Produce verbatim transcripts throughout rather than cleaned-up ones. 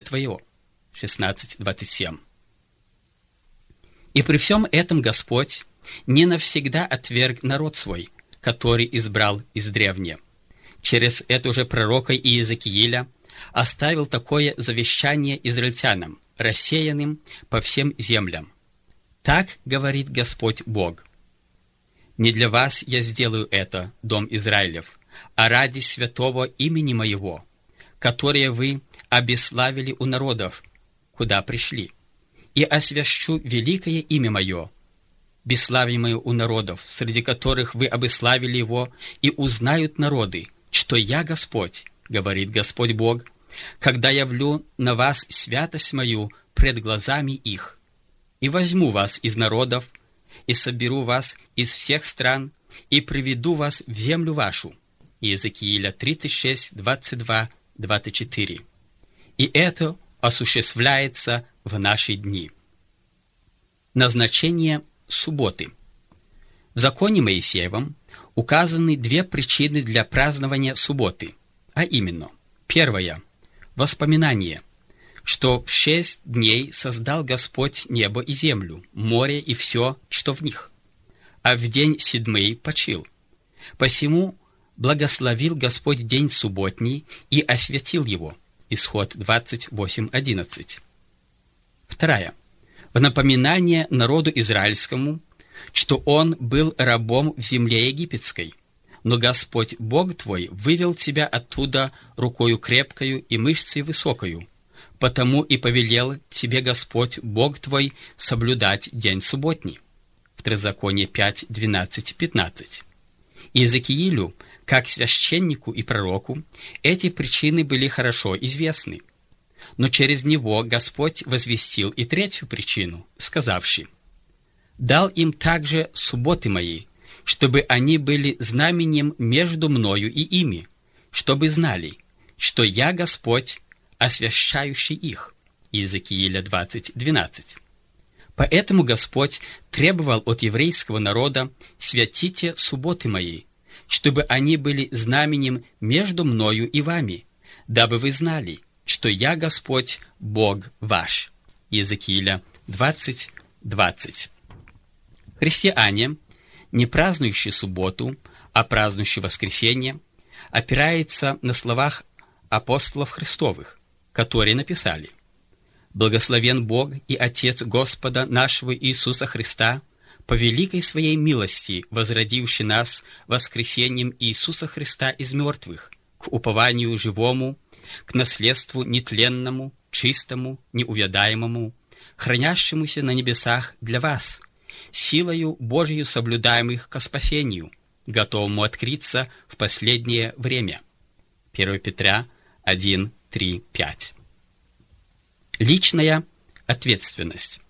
твое». шестнадцать двадцать семь. И при всем этом Господь не навсегда отверг народ свой, который избрал издревне. Через этого же пророка Иезекииля оставил такое завещание израильтянам, рассеянным по всем землям. Так говорит Господь Бог: «Не для вас я сделаю это, дом Израилев, а ради святого имени моего, которое вы обесславили у народов, куда пришли, и освящу великое имя мое, бесславимое у народов, среди которых вы обесславили его, и узнают народы, что я Господь, говорит Господь Бог, когда явлю на вас святость мою пред глазами их, и возьму вас из народов, и соберу вас из всех стран, и приведу вас в землю вашу». Иезекииля тридцать шесть, двадцать два, двадцать четыре. И это осуществляется в наши дни. Назначение субботы. В законе Моисеевом указаны две причины для празднования субботы, а именно: первая – воспоминание, что в шесть дней создал Господь небо и землю, море и все, что в них, а в день седьмый почил. Посему благословил Господь день субботний и освятил его. Исход двадцать восемь одиннадцать. Вторая. В напоминание народу израильскому, что он был рабом в земле египетской, но Господь Бог твой вывел тебя оттуда рукою крепкою и мышцей высокою, потому и повелел тебе Господь Бог твой соблюдать день субботний. Второзаконие пять, двенадцать, пятнадцать. Иезекиилю, как священнику и пророку, эти причины были хорошо известны. Но через него Господь возвестил и третью причину, сказавши: «Дал им также субботы мои, чтобы они были знаменем между мною и ими, чтобы знали, что я Господь, освящающий их». Иезекииля двадцать, двенадцать. Поэтому Господь требовал от еврейского народа: «Святите субботы мои, чтобы они были знаменем между мною и вами, дабы вы знали, что я Господь, Бог ваш». Иезекииля двадцать, двадцать. Христиане, не празднующие субботу, а празднующие воскресенье, опираются на словах апостолов Христовых, которые написали: «Благословен Бог и Отец Господа нашего Иисуса Христа, по великой Своей милости возродивший нас воскресением Иисуса Христа из мертвых, к упованию живому, к наследству нетленному, чистому, неувядаемому, хранящемуся на небесах для вас, силою Божию соблюдаемых ко спасению, готовому открыться в последнее время». первое Петра один, три, пять. Личная ответственность.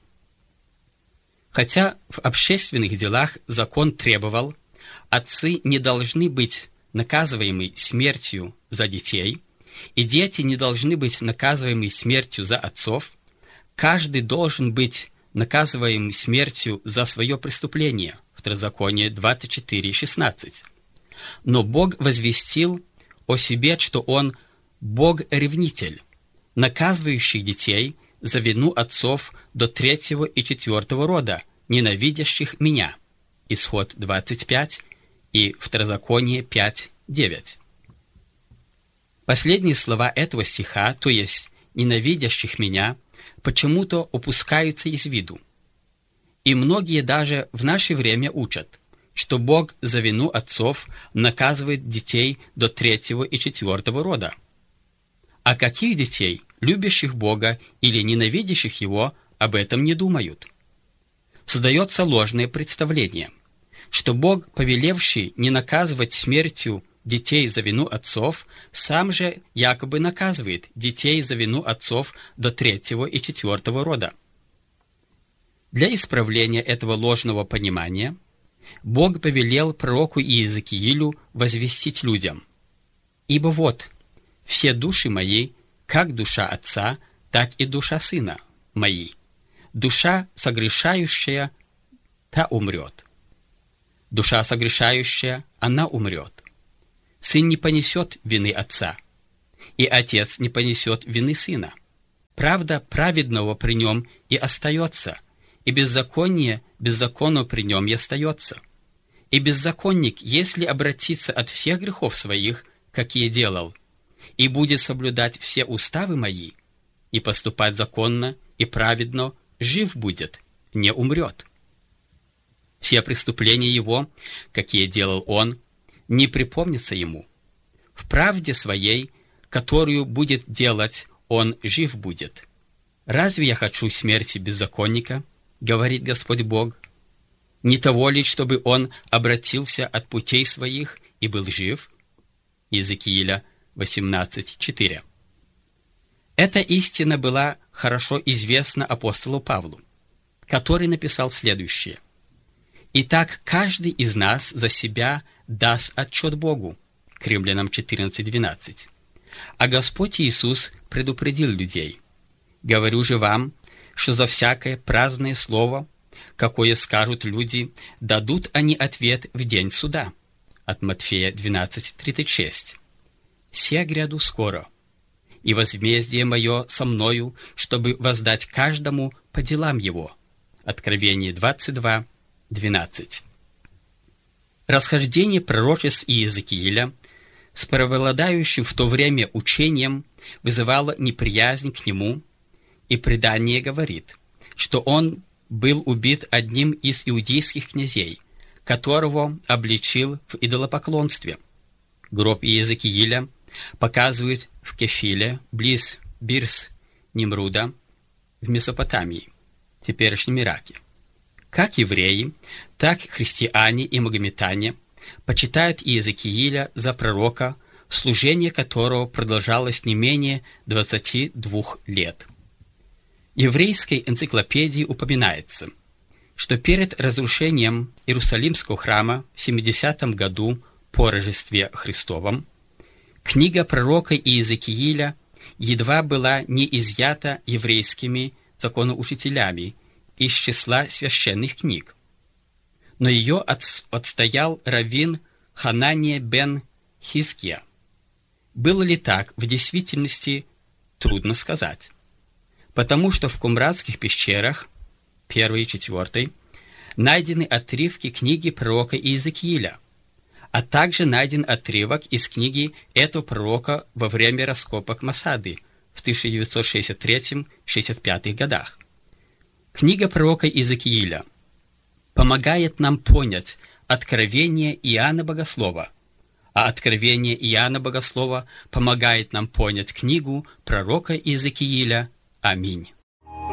Хотя в общественных делах закон требовал, отцы не должны быть наказываемы смертью за детей, и дети не должны быть наказываемы смертью за отцов, каждый должен быть наказываем смертью за свое преступление. Второзаконие двадцать четыре, шестнадцать. Но Бог возвестил о себе, что Он Бог-ревнитель, наказывающий детей за вину отцов до третьего и четвертого рода, ненавидящих меня. Исход двадцать пять и Второзаконие пять, девять. Последние слова этого стиха, то есть «ненавидящих меня», почему-то упускаются из виду. И многие даже в наше время учат, что Бог за вину отцов наказывает детей до третьего и четвертого рода. А каких детей, любящих Бога или ненавидящих Его, об этом не думают? Создается ложное представление, что Бог, повелевший не наказывать смертью детей за вину отцов, сам же якобы наказывает детей за вину отцов до третьего и четвертого рода. Для исправления этого ложного понимания Бог повелел пророку Иезекиилю возвестить людям: «Ибо вот, все души мои, как душа отца, так и душа сына мои. Душа согрешающая, та умрет. Душа согрешающая, она умрет. Сын не понесет вины отца, и отец не понесет вины сына. правда праведного при нем и остается, и беззаконие беззаконного при нем и остается. И беззаконник, если обратится от всех грехов своих, какие делал, и будет соблюдать все уставы мои, и поступать законно и праведно, жив будет, не умрет. Все преступления его, какие делал он, не припомнятся ему. В правде своей, которую будет делать, он жив будет. Разве я хочу смерти беззаконника, говорит Господь Бог? Не того ли, чтобы он обратился от путей своих и был жив? Иезекииля восемнадцать четыре. Эта истина была хорошо известна апостолу Павлу, который написал следующее: «Итак, каждый из нас за себя даст отчет Богу». К Римлянам четырнадцать двенадцать. А Господь Иисус предупредил людей: «Говорю же вам, что за всякое праздное слово, какое скажут люди, дадут они ответ в день суда». От Матфея двенадцать тридцать шесть. «Се гряду скоро, и возмездие мое со мною, чтобы воздать каждому по делам его». Откровение двадцать два двенадцать. Расхождение пророчеств Иезекииля с преобладающим в то время учением вызывало неприязнь к нему, и предание говорит, что он был убит одним из иудейских князей, которого обличил в идолопоклонстве. Гроб Иезекииля показывает в Кефиле, близ Бирс Нимруда, в Месопотамии, теперешнем Ираке. Как евреи, так христиане и магометане почитают Иезекииля за пророка, служение которого продолжалось не менее двадцати двух лет. В еврейской энциклопедии упоминается, что перед разрушением Иерусалимского храма в семидесятом году по Рождестве Христовом книга пророка Иезекииля едва была не изъята еврейскими законоучителями из числа священных книг, но ее отстоял раввин Ханания бен Хизкия. Было ли так в действительности, трудно сказать, потому что в Кумрадских пещерах, первой и четвертой, найдены отрывки книги пророка Иезекииля, а также найден отрывок из книги этого пророка во время раскопок Масады в тысяча девятьсот шестьдесят третьем — шестьдесят пятом годах. Книга пророка Иезекииля помогает нам понять откровение Иоанна Богослова, а откровение Иоанна Богослова помогает нам понять книгу пророка Иезекииля. Аминь.